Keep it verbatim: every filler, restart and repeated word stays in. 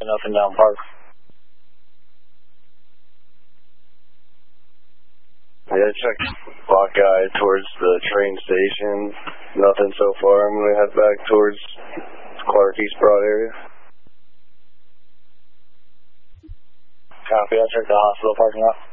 nothing down Park. Yeah, check Buckeye towards the train station. Nothing so far. I'm going to head back towards Clark East Broad area. Copy, I'll check the hospital parking lot.